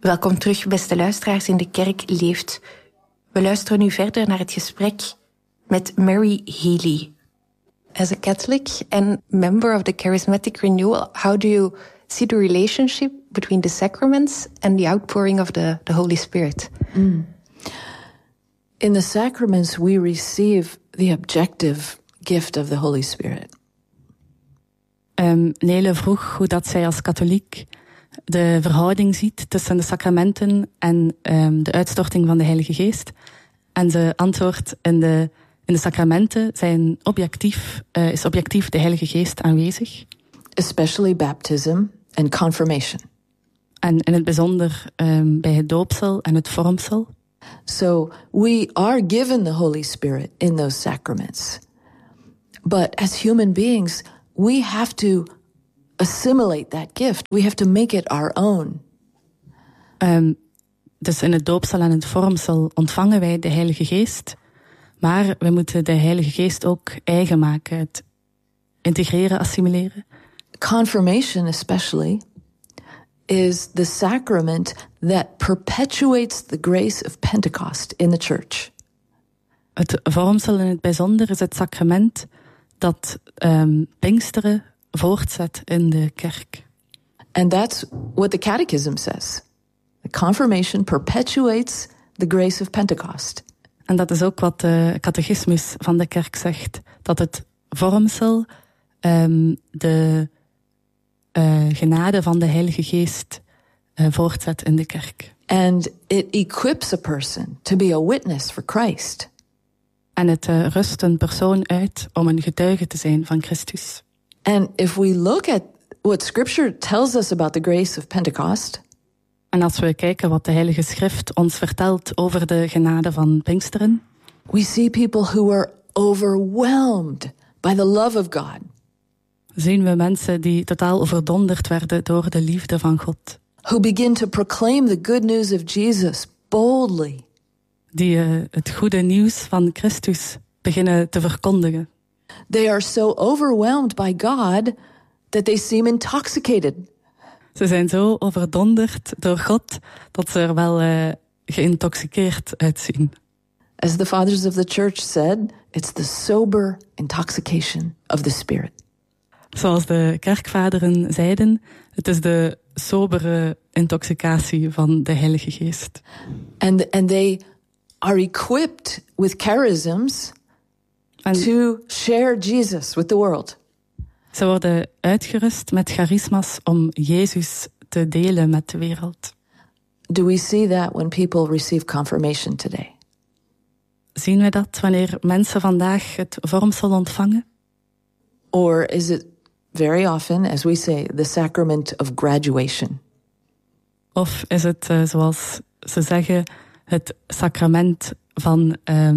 Welkom terug, beste luisteraars in De Kerk Leeft. We luisteren nu verder naar het gesprek met Mary Healy. As a Catholic and member of the Charismatic Renewal, how do you see the relationship between the sacraments and the outpouring of the Holy Spirit? In the sacraments, we receive the objective gift of the Holy Spirit. Nele vroeg hoe dat zij als katholiek de verhouding ziet tussen de sacramenten en de uitstorting van de Heilige Geest. En ze antwoordt, in de sacramenten is objectief de Heilige Geest aanwezig. Especially baptism and confirmation. En in het bijzonder bij het doopsel en het vormsel. So we are given the Holy Spirit in those sacraments. But as human beings, we have to assimilate that gift. We have to make it our own. Dus in het doopsel en het vormsel ontvangen wij de Heilige Geest. Maar we moeten de Heilige Geest ook eigen maken. Het integreren, assimileren. Confirmation especially is the sacrament that perpetuates the grace of Pentecost in the church. Het vormsel in het bijzonder is het sacrament dat Pinksteren voortzet in de kerk. And that's what the Catechism says. The confirmation perpetuates the grace of Pentecost. En dat is ook wat de catechismus van de kerk zegt. Dat het vormsel de genade van de Heilige Geest voortzet in de kerk. And it equips a person to be a witness for Christ. En het rust een persoon uit om een getuige te zijn van Christus. And if we look at what Scripture tells us about the grace of Pentecost, en als we kijken wat de Heilige Schrift ons vertelt over de genade van Pinksteren, we see people who are overwhelmed by the love of God. Zien we mensen die totaal overdonderd werden door de liefde van God. Who begin to proclaim the good news of Jesus boldly. Die het goede nieuws van Christus beginnen te verkondigen. They are so overwhelmed by God that they seem intoxicated. Ze zijn zo overdonderd door God dat ze er wel geïntoxiceerd uitzien. As the fathers of the church said, it's the sober intoxication of the Spirit. Zoals de kerkvaderen zeiden, het is de sobere intoxicatie van de Heilige Geest. And they are equipped with charisms to share Jesus with the world. Ze worden uitgerust met charisma's om Jezus te delen met de wereld. Do we see that when people receive confirmation today? Zien we dat wanneer mensen vandaag het vormsel ontvangen? Or is it very often, as we say, the sacrament of graduation? Of is het, zoals ze zeggen, het sacrament van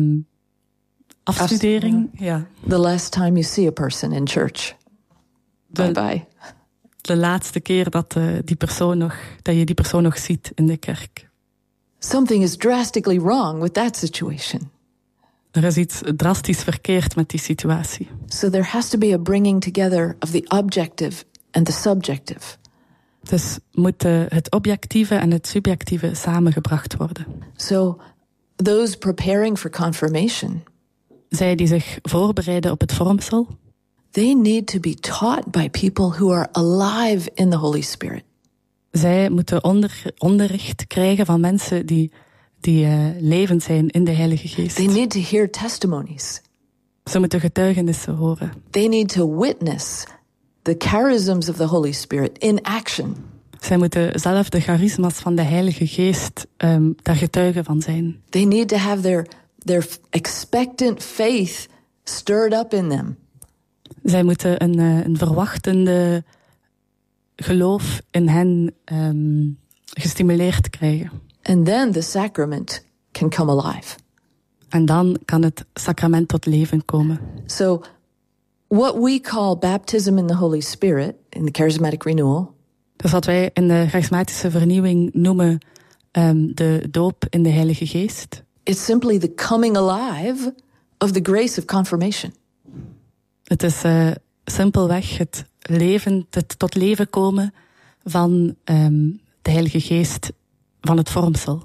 afstudering? Ja. The last time you see a person in church. Bye-bye. De laatste keer dat je die persoon nog ziet in de kerk. Something is drastically wrong with that situation. Er is iets drastisch verkeerd met die situatie. So there has to be a bringing together of the objective and the subjective. Dus moeten het objectieve en het subjectieve samengebracht worden. So those preparing for confirmation, zij die zich voorbereiden op het vormsel, they need to be taught by people who are alive in the Holy Spirit. Zij moeten onderricht krijgen van mensen die levend zijn in de Heilige Geest. They need to hear testimonies. Ze moeten getuigenissen horen. They need to witness the charisms of the Holy Spirit in action. Zij moeten zelf de charisma's van de Heilige Geest daar getuigen van zijn. They need to have their expectant faith stirred up in them. Zij moeten een verwachtende geloof in hen gestimuleerd krijgen. And then the sacrament can come alive. En dan kan het sacrament tot leven komen. So what we call baptism in the Holy Spirit, in the charismatic renewal, dus wat wij in de charismatische vernieuwing noemen de doop in de Heilige Geest, it's simply the coming alive of the grace of confirmation. Het is simpelweg het tot leven komen van de Heilige Geest van het vormsel.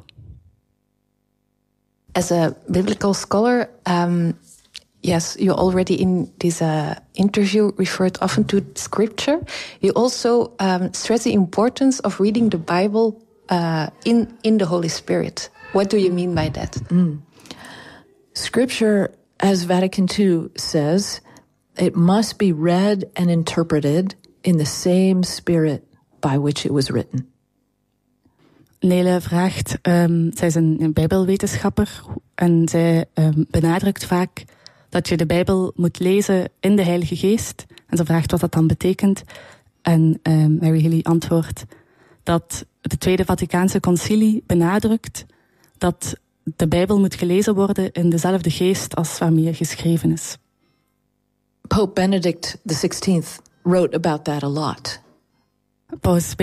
As a biblical scholar, yes, you already in this interview referred often to scripture. You also stress the importance of reading the Bible in the Holy Spirit. What do you mean by that? Scripture, as Vatican II says, it must be read and interpreted in the same spirit by which it was written. Nele vraagt, zij is een bijbelwetenschapper en zij benadrukt vaak dat je de Bijbel moet lezen in de Heilige Geest. En ze vraagt wat dat dan betekent. En Mary Healy antwoordt dat de Tweede Vaticaanse Concilie benadrukt dat de Bijbel moet gelezen worden in dezelfde geest als waarmee het geschreven is. Pope Benedict XVI wrote about that a lot. Paus